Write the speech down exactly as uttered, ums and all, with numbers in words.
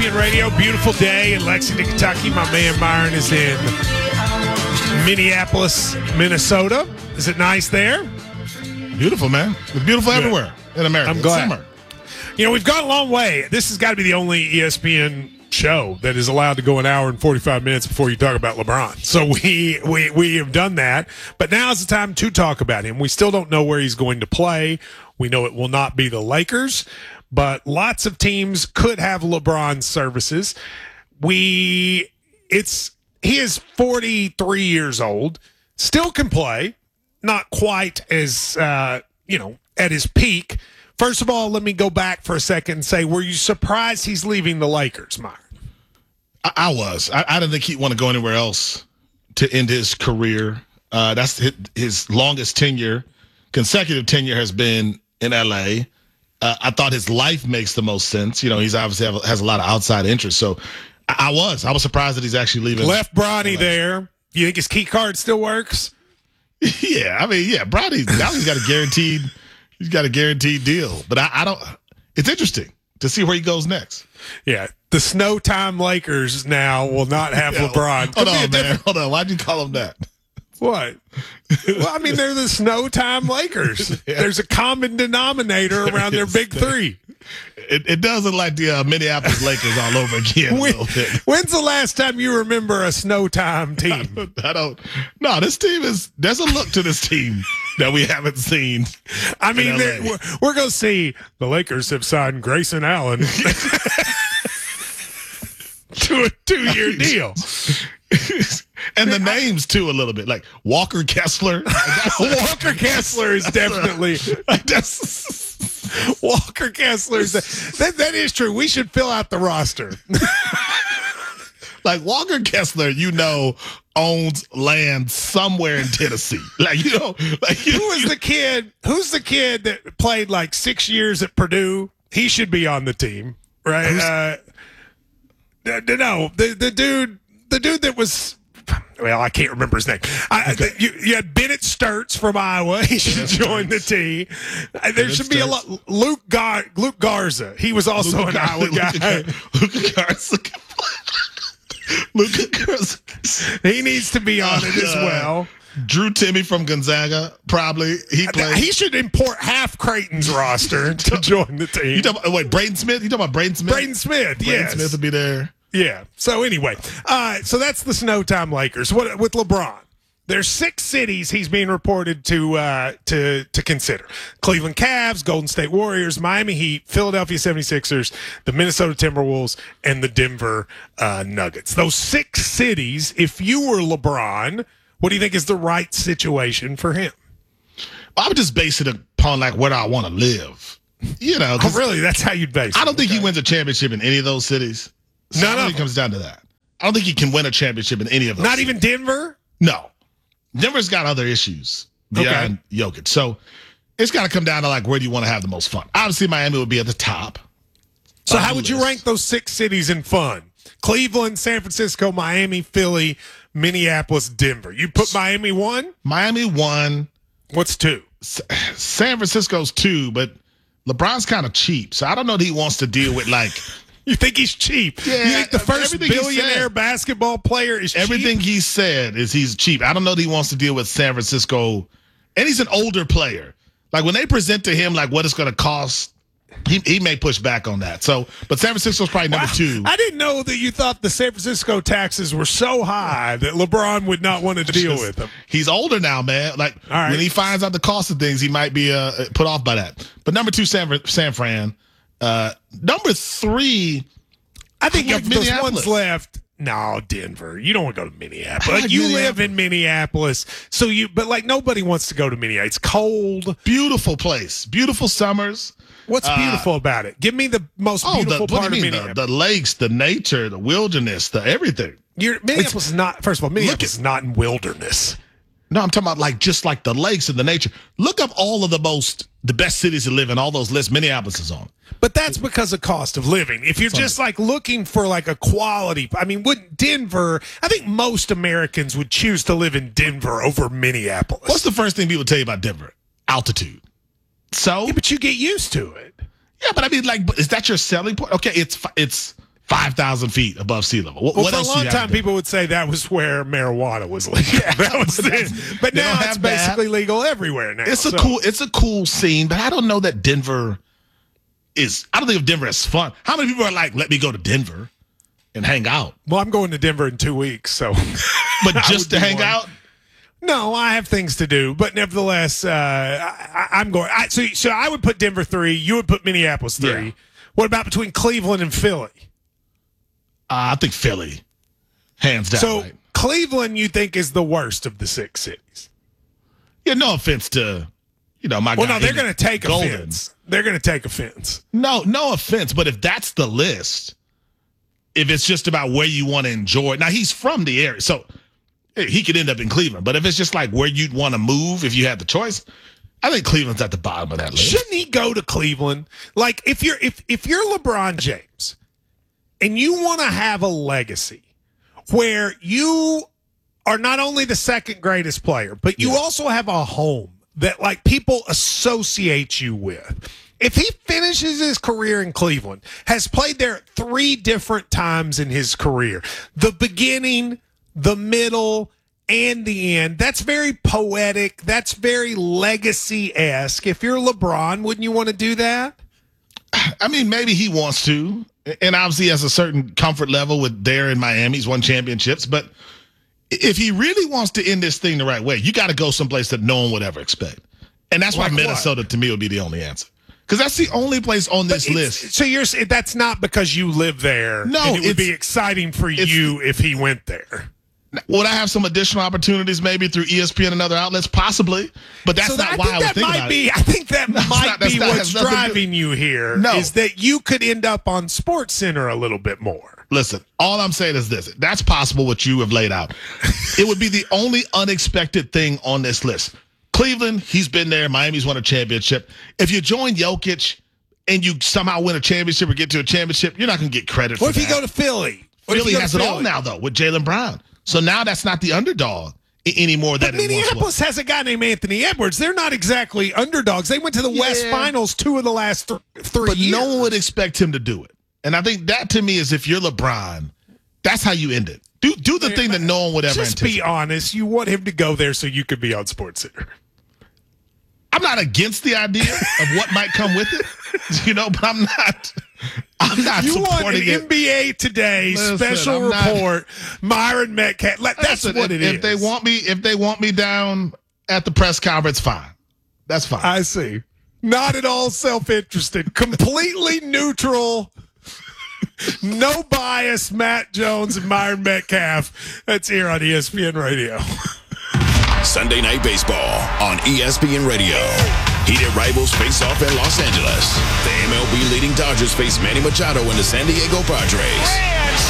E S P N Radio. Beautiful day in Lexington, Kentucky. My man Myron is in Minneapolis, Minnesota. Is it nice there? Beautiful, man. It's beautiful Good. everywhere in America. I'm It's glad. summer. You know, we've gone a long way. This has got to be the only E S P N show that is allowed to go an hour and forty-five minutes before you talk about LeBron. So we we we have done that. But now is the time to talk about him. We still don't know where he's going to play. We know it will not be the Lakers, but lots of teams could have LeBron's services. We it's he is forty-three years old, still can play, not quite as uh, you know, at his peak. First of all, let me go back for a second and say, were you surprised he's leaving the Lakers, Myron? I, I was. I, I didn't think he'd want to go anywhere else to end his career. Uh, that's his, his longest tenure, consecutive tenure has been in L A. Uh, I thought his life makes the most sense. You know, he's obviously have, has a lot of outside interest. So I, I was. I was surprised that he's actually leaving. Left Bronny there. You think his key card still works? Yeah, I mean, yeah, Bronny, now he's got a guaranteed, he's got a guaranteed deal. But I, I don't. It's interesting to see where he goes next. Yeah, the Snow Time Lakers now will not have Yeah, LeBron. Hold Could be a on, man. different- Hold on. Why'd you call him that? What? Well, I mean, they're the Snow Time Lakers. Yeah. There's a common denominator around their big three. It, it does look like the uh, Minneapolis Lakers all over again. When- a little bit. when's the last time you remember a Snow Time team? I don't. No, this team is. There's a look to this team that we haven't seen. I mean, in they're- L A. we're, we're going to see the Lakers have signed Grayson Allen to a two-year deal. And the names too, a little bit like Walker Kessler. Like, that's a- Walker Kessler is definitely like, that's Walker Kessler. Is that that is true. We should fill out the roster. like Walker Kessler. You know, owns land somewhere in Tennessee. Like you know, like you, Who is the kid? Who's the kid that played like six years at Purdue? He should be on the team, right? Uh, no, no, the the dude, the dude that was. Well, I can't remember his name. I, Okay. you, you had Bennett Sturts from Iowa. He should join the team. Uh, There Bennett should be a lot. Sturts. Luke Gar, Luke Garza. He was also Luka an Gar- Iowa Luka guy. Gar- Luka Garza. Luka Garza. He needs to be on it as Uh, well. Drew Timmy from Gonzaga, probably. He played. He should import half Creighton's roster to join the team. You talking about, wait, Braden Smith? You talking about Braden Smith? Braden Smith, Braden yes. Smith will be there. Yeah. So anyway, uh, so that's the Snow Time Lakers. What with LeBron? There's six cities he's being reported to uh, to to consider: Cleveland Cavs, Golden State Warriors, Miami Heat, Philadelphia seventy-sixers, the Minnesota Timberwolves, and the Denver uh, Nuggets. Those six cities. If you were LeBron, what do you think is the right situation for him? I would just base it upon like where I want to live. You know, Oh, 'cause really? That's how you'd base it. I don't think he wins a championship in any of those cities. So No, I don't no. think it comes down to that. I don't think he can win a championship in any of those. Not cities. even Denver. No. Denver's got other issues beyond Jokic. So it's got to come down to like where do you want to have the most fun? Obviously, Miami would be at the top. So of how the would you list. rank those six cities in fun? Cleveland, San Francisco, Miami, Philly, Minneapolis, Denver. You put Miami one? Miami one, What's two? S- San Francisco's two, but LeBron's kind of cheap. So I don't know that he wants to deal with like You think he's cheap? Yeah, you think the first everything he billionaire said. basketball player is everything cheap? he said is he's cheap. I don't know that he wants to deal with San Francisco. And he's an older player. Like when they present to him like what it's going to cost, he he may push back on that. So, but San Francisco's probably number Wow. two. I didn't know that you thought the San Francisco taxes were so high that LeBron would not want to deal with them. He's older now, man. Like All right. when he finds out the cost of things, he might be uh, put off by that. But number two, San San Fran. Uh, number three, I think I if like there's Minneapolis. ones left. No, Denver. You don't want to go to Minneapolis. I Like, like you Minneapolis. live in Minneapolis, so you. But like nobody wants to go to Minneapolis. It's cold. beautiful place, beautiful summers. What's Uh, beautiful about it? Give me the most Oh, the, beautiful what do part you of mean? The, Minneapolis. the lakes, the nature, the wilderness, the everything. You're, Minneapolis is not. First of all, Minneapolis at- is not in wilderness. No, I'm talking about like just like the lakes and the nature. Look up all of the most the best cities to live in. All those lists. Minneapolis is on. But that's because of cost of living. If you're just like looking for like a quality, I mean, wouldn't Denver? I think most Americans would choose to live in Denver over Minneapolis. What's the first thing people tell you about Denver? Altitude. So Yeah, but you get used to it. yeah, but I mean, like, is that your selling point? Okay, it's fi- it's five thousand feet above sea level. What, well, what for else a do long you have time, to do? people would say that was where marijuana was legal. Yeah, that was but it. But they now don't it's have that. basically legal everywhere now. It's a so. cool, it's a cool scene, but I don't know that Denver is. I don't think of Denver as fun. How many people are like, let me go to Denver and hang out? Well, I'm going to Denver in two weeks, so. But I just would to do hang one. out? No, I have things to do, but nevertheless, uh, I, I'm going. I, so, so I would put Denver three. You would put Minneapolis three. Yeah. What about between Cleveland and Philly? Uh, I think Philly, hands down. So right? Cleveland, you think is the worst of the six cities? Yeah, no offense to, you know, my Well, guy. no, they're Andy going to take Golden. offense. They're going to take offense. No, no offense, but if that's the list, if it's just about where you want to enjoy, now he's from the area, so he could end up in Cleveland. But if it's just like where you'd want to move if you had the choice, I think Cleveland's at the bottom of that list. Shouldn't he go to Cleveland? Like if you're if if you're LeBron James and you want to have a legacy where you are not only the second greatest player, but you Yeah. also have a home that like people associate you with. If he finishes his career in Cleveland, has played there three different times in his career, the beginning, the middle, and the end, that's very poetic. That's very legacy-esque. If you're LeBron, wouldn't you want to do that? I mean, maybe he wants to, and obviously has a certain comfort level with there in Miami. He's won championships, but if he really wants to end this thing the right way, you got to go someplace that no one would ever expect. And that's why Like what? Minnesota, to me, would be the only answer. Because that's the only place on this It's- list. So you're saying that's not because you live there. No, and it would it's- be exciting for you if he went there. Would I have some additional opportunities maybe through E S P N and other outlets? Possibly. But that's so not I why think I would that think might about be. it. I think that No, it's might not- that's be not- what's has nothing to do- driving you here. No. Is that you could end up on Sports Center a little bit more. Listen, all I'm saying is this. That's possible what you have laid out. It would be the only unexpected thing on this list. Cleveland, he's been there. Miami's won a championship. If you join Jokic and you somehow win a championship or get to a championship, you're not going to get credit What for if that. you go to Philly? What if Philly you go has to it all Philly? now, though, with Jaylen Brown. So now that's not the underdog i- anymore that But it once Minneapolis was. has a guy named Anthony Edwards. They're not exactly underdogs. They went to the West Yeah. Finals two of the last th- three But years. no one would expect him to do it. And I think that, to me, is if you're LeBron, that's how you end it. Do do the thing that no one would ever Just anticipate. be honest. You want him to go there so you could be on Sports Center. I'm not against the idea of what might come with it, you know, but I'm not. I'm not You want supporting an it. N B A Today Listen, special I'm not- report, Myron Metcalf. Like, That's Listen, what if, it is. if they want me, if they want me down at the press conference, fine. That's fine. I see. Not at all self-interested. Completely neutral. No bias. Matt Jones and Myron Metcalf. That's here on E S P N Radio. Sunday Night Baseball on E S P N Radio. Heated rivals face off in Los Angeles. The M L B leading Dodgers face Manny Machado and the San Diego Padres.